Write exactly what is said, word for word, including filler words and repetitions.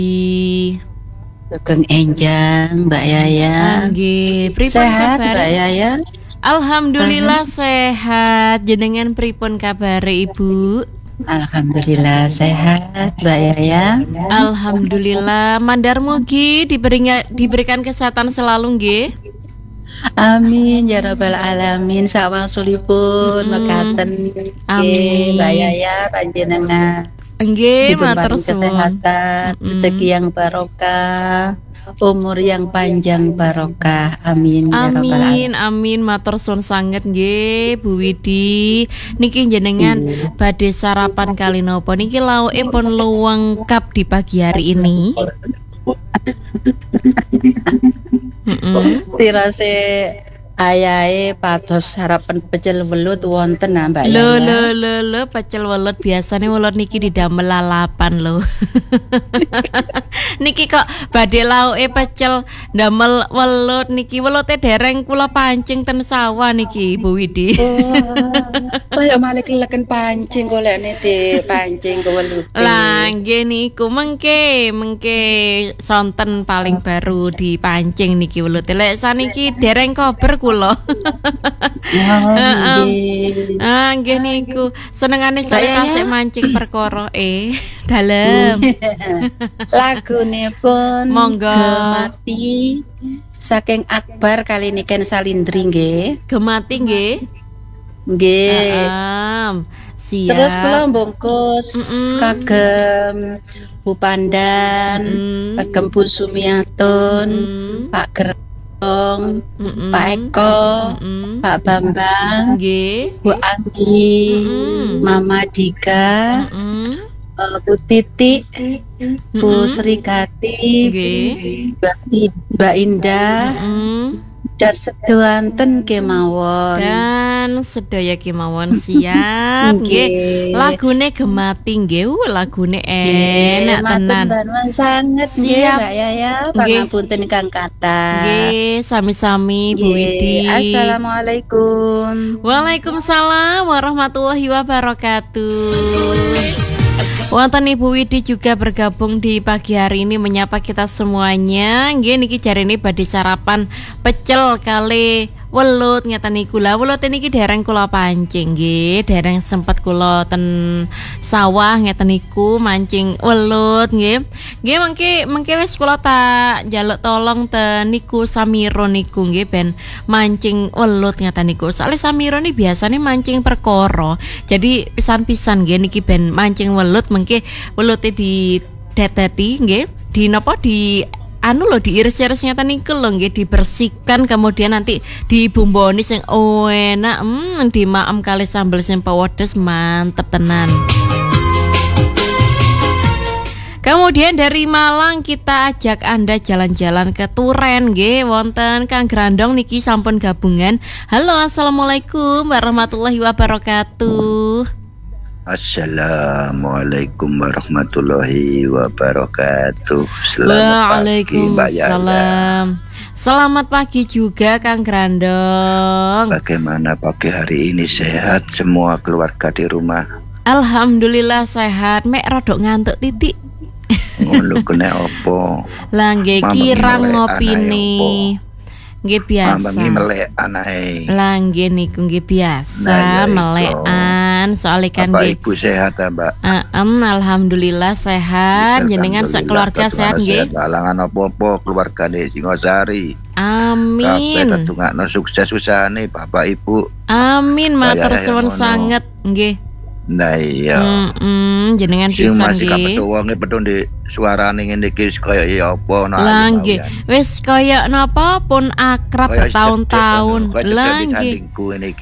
Sugeng enjang Mbak Yaya. Nggih, pripun Sehat kabar? Mbak Yaya? Alhamdulillah sehat. Jenengan pripun kabare Ibu? Alhamdulillah sehat Mbak Yaya. Alhamdulillah, mandar mugi diberinya, diberikan kesehatan selalu nggih. Amin ya rabbal alamin. Sawangsulipun mekaten nggih Mbak Yaya panjenengan. Nggih, matur Dipun suwun. kesehatan, rezeki yang barokah, umur yang panjang barokah. Amin ya rabbal alamin. Amin, amin, matur suwun sanget nggih Bu Widi. Niki jenengan badhe sarapan kali napa? Niki lauke pun lengkap di pagi hari ini. Heeh. Tirase ayahe pados harapan pecel welut wonten nah Mbak Lho Yaya. lho lho lho pecel welut biasane welut niki didamel lalapan lho. Niki kok badhe lauke pecel ndamel welut niki welute dereng kula pancing ten sawah niki Bu Widi. Kaya malih keleken pancing golekne di pancing ke welut. Lah nggih niku mengke mengke sonten paling baru dipancing niki welute. Lek saniki dereng kober kula. Heeh. Ah nggih niku senengane saya tasik mancing perkara eh dalem. Lagune pun Monggo. Gemati saking Akbar kali niken Salindri nggih. Gemati nggih. Nggih. Heeh. Siap. Terus kula mbungkus Mm-mm. kagem Bu Pandan, Mm-mm. kagem Bu Sumiatun, Mm-mm. Pak Gerong, Mm-mm. Pak Eko, Mm-mm. Pak Bambang, Nggih. Bu Anggi, Mm-mm. Mama Dika, Mm-mm. eh, Bu Titi, Bu Mm-mm. Srikati, Nggih. Mbak I- Mbak Indah, Mm-mm. dan sedoanten kemawon. Dan sedaya kemawon siap Nggih. nggih. Lagune Gemati nggih, uh, lagune Nggih, enak matur tenan. banget sanget nggih Siap. Mbak Yaya, Nggih. pangapunten ingkang kathah. Nggih, sami-sami Bu Widi. Nggih, assalamualaikum. Waalaikumsalam warahmatullahi wabarakatuh. Wonten Ibu Widi juga bergabung di pagi hari ini menyapa kita semuanya. Nggih niki jarene badhe sarapan pecel kali welut ngeten niku. Lah welut niki dereng kula pancing nggih, dereng sempet kula ten sawah ngeten niku mancing welut nggih. Nggih mengke mengke wis kula tak njaluk tolong ten niku Samiro niku nggih ben mancing welut ngeten niku. Soale Samiro ni biasane mancing perkara. Jadi pisan-pisan nggih niki ben mancing welut mengke welute di deteti nggih. Di napa di anu loh diiris-iris nyata niku lho nggih dibersihkan kemudian nanti dibumboni sing oh, enak hmm, dimaem kali sambel sing pewedes mantep tenan. Kemudian dari Malang kita ajak Anda jalan-jalan ke Turen nggih wonten Kang Grandong niki sampun gabungan. Halo, assalamualaikum warahmatullahi wabarakatuh. Assalamualaikum warahmatullahi wabarakatuh. Selamat pagi Mbak Yaya. Waalaikumsalam. Selamat pagi juga Kang Grandong. Bagaimana pagi hari ini, sehat semua keluarga di rumah? Alhamdulillah sehat. Mek rodok ngantuk titik. Ngono kena opo? Lah nggih Mama kirang melek ngopine. Nggih biasa. Mama melek anae. Lah nggih niku nggih biasa Nah, ya iku. melekan soalnya kan Bapak nggih. Ibu sehat ta, Mbak? Heeh, alhamdulillah sehat. Jenengan sekeluarga sehat nggih. Halangan apa-apa keluargane Singosari. Kabeh Amin. tetungakno sukses usahane Bapak Ibu. Amin matur Kaya suwun ngono. sanget nggih. Nah iya. Heeh, jenengan Sing pisan masih nggih. kapethuk wonge pedho di suarane ngene iki kaya ya apa nah. Lah nggih, wis kaya napa pun akrab bertahun-tahun. Lah nggih. Lah nggih.